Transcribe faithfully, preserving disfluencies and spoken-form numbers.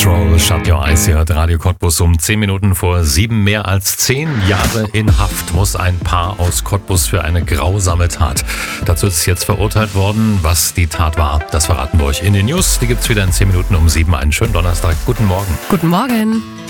Patrol, Shut Your Eyes, hier hört Radio Cottbus um zehn Minuten vor sieben. Mehr als zehn Jahre in Haft muss ein Paar aus Cottbus für eine grausame Tat. Dazu ist es jetzt verurteilt worden. Was die Tat war, das verraten wir euch in den News. Die gibt's wieder in zehn Minuten um sieben. Einen schönen Donnerstag. Guten Morgen. Guten Morgen.